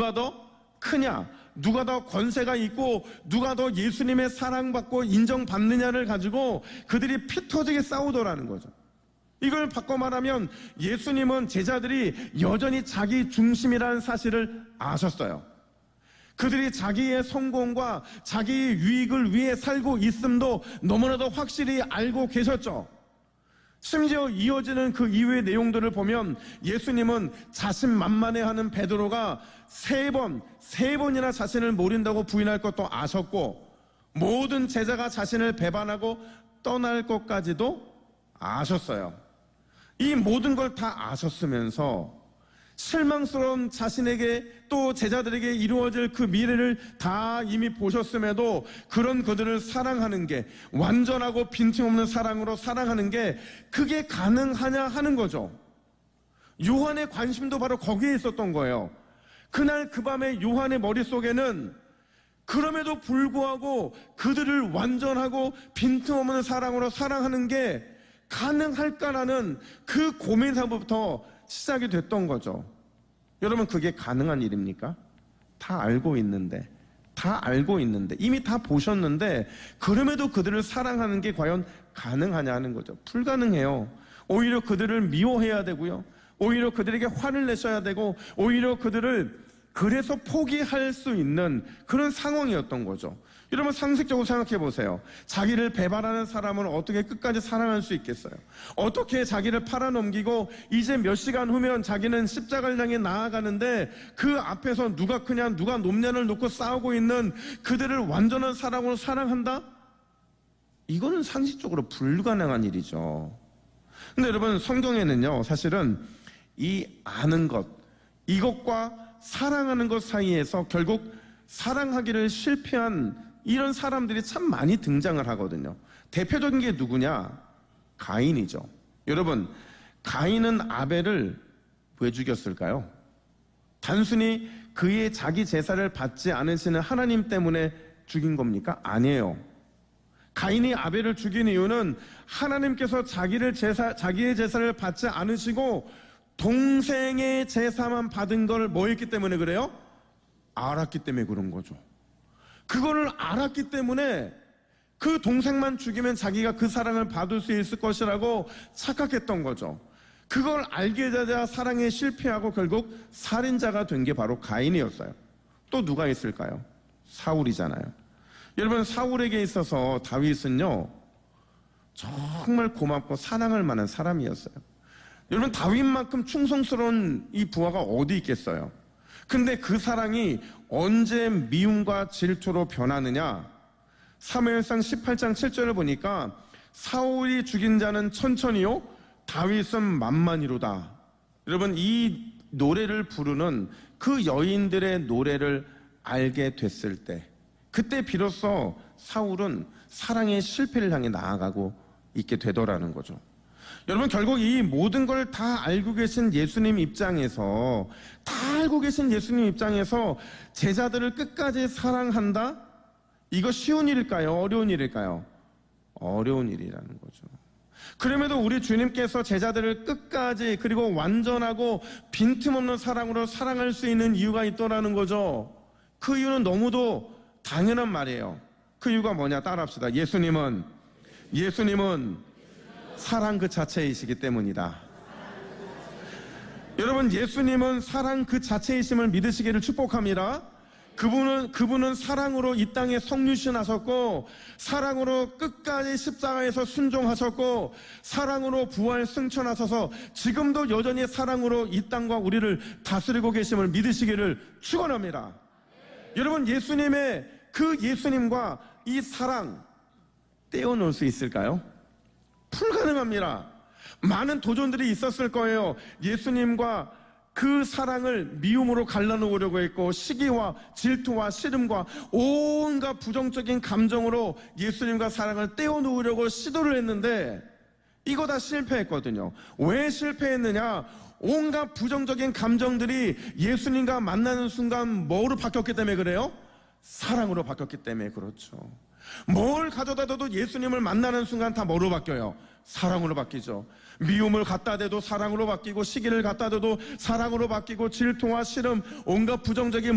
누가 더 크냐, 누가 더 권세가 있고 누가 더 예수님의 사랑받고 인정받느냐를 가지고 그들이 피 터지게 싸우더라는 거죠. 이걸 바꿔 말하면 예수님은 제자들이 여전히 자기 중심이라는 사실을 아셨어요. 그들이 자기의 성공과 자기의 유익을 위해 살고 있음도 너무나도 확실히 알고 계셨죠. 심지어 이어지는 그 이후의 내용들을 보면 예수님은 자신만만해하는 베드로가 세 번이나 자신을 모른다고 부인할 것도 아셨고, 모든 제자가 자신을 배반하고 떠날 것까지도 아셨어요. 이 모든 걸 다 아셨으면서 실망스러운 자신에게 또 제자들에게 이루어질 그 미래를 다 이미 보셨음에도 그런 그들을 사랑하는 게, 완전하고 빈틈없는 사랑으로 사랑하는 게 그게 가능하냐 하는 거죠. 요한의 관심도 바로 거기에 있었던 거예요. 그날 그 밤에 요한의 머릿속에는 그럼에도 불구하고 그들을 완전하고 빈틈없는 사랑으로 사랑하는 게 가능할까라는 그 고민사부터 시작이 됐던 거죠. 여러분, 그게 가능한 일입니까? 다 알고 있는데, 이미 다 보셨는데 그럼에도 그들을 사랑하는 게 과연 가능하냐 하는 거죠. 불가능해요. 오히려 그들을 미워해야 되고요, 오히려 그들에게 화를 내셔야 되고, 오히려 그들을 그래서 포기할 수 있는 그런 상황이었던 거죠. 여러분, 상식적으로 생각해 보세요. 자기를 배반하는 사람을 어떻게 끝까지 사랑할 수 있겠어요? 어떻게 자기를 팔아넘기고 이제 몇 시간 후면 자기는 십자가를 향해 나아가는데 그 앞에서 누가 크냐 누가 높냐를 놓고 싸우고 있는 그들을 완전한 사랑으로 사랑한다? 이거는 상식적으로 불가능한 일이죠. 근데 여러분, 성경에는요, 사실은 이 아는 것, 이것과 사랑하는 것 사이에서 결국 사랑하기를 실패한 이런 사람들이 참 많이 등장을 하거든요. 대표적인 게 누구냐? 가인이죠. 여러분, 가인은 아벨을 왜 죽였을까요? 단순히 그의 자기 제사를 받지 않으시는 하나님 때문에 죽인 겁니까? 아니에요. 가인이 아벨을 죽인 이유는 하나님께서 자기의 제사를 받지 않으시고 동생의 제사만 받은 걸 뭐 했기 때문에 그래요? 알았기 때문에 그런 거죠. 그거를 알았기 때문에 그 동생만 죽이면 자기가 그 사랑을 받을 수 있을 것이라고 착각했던 거죠. 그걸 알게 되자 사랑에 실패하고 결국 살인자가 된 게 바로 가인이었어요. 또 누가 있을까요? 사울이잖아요. 여러분, 사울에게 있어서 다윗은요, 정말 고맙고 사랑할 만한 사람이었어요. 여러분, 다윗만큼 충성스러운 이 부하가 어디 있겠어요? 근데 그 사랑이 언제 미움과 질투로 변하느냐? 사무엘상 18장 7절을 보니까 사울이 죽인 자는 천천히요, 다윗은 만만히로다. 여러분, 이 노래를 부르는 그 여인들의 노래를 알게 됐을 때, 그때 비로소 사울은 사랑의 실패를 향해 나아가고 있게 되더라는 거죠. 여러분, 결국 이 모든 걸 다 알고 계신 예수님 입장에서, 제자들을 끝까지 사랑한다? 이거 쉬운 일일까요? 어려운 일일까요? 어려운 일이라는 거죠. 그럼에도 우리 주님께서 제자들을 끝까지, 그리고 완전하고 빈틈없는 사랑으로 사랑할 수 있는 이유가 있더라는 거죠. 그 이유는 너무도 당연한 말이에요. 그 이유가 뭐냐? 따라합시다. 예수님은 사랑 그 자체이시기 때문이다. 여러분, 예수님은 사랑 그 자체이심을 믿으시기를 축복합니다. 그분은 사랑으로 이 땅에 성육신하셨고, 사랑으로 끝까지 십자가에서 순종하셨고, 사랑으로 부활 승천하셔서 지금도 여전히 사랑으로 이 땅과 우리를 다스리고 계심을 믿으시기를 축원합니다. 여러분, 예수님과 이 사랑 떼어놓을 수 있을까요? 불가능합니다. 많은 도전들이 있었을 거예요. 예수님과 그 사랑을 미움으로 갈라놓으려고 했고, 시기와 질투와 싫음과 온갖 부정적인 감정으로 예수님과 사랑을 떼어놓으려고 시도를 했는데 이거 다 실패했거든요. 왜 실패했느냐? 온갖 부정적인 감정들이 예수님과 만나는 순간 뭐로 바뀌었기 때문에 그래요? 사랑으로 바뀌었기 때문에 그렇죠. 뭘 가져다 둬도 예수님을 만나는 순간 다 뭐로 바뀌어요? 사랑으로 바뀌죠. 미움을 갖다 대도 사랑으로 바뀌고, 시기를 갖다 대도 사랑으로 바뀌고, 질투와 싫음, 온갖 부정적인